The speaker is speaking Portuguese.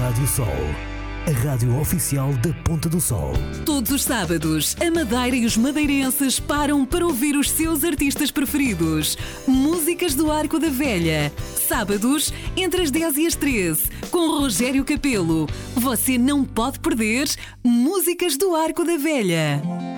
Rádio Sol, a rádio oficial da Ponta do Sol. Todos os sábados, a Madeira e os madeirenses param para ouvir os seus artistas preferidos. Músicas do Arco da Velha. Sábados, entre as 10 e as 13, com Rogério Capelo. Você não pode perder Músicas do Arco da Velha.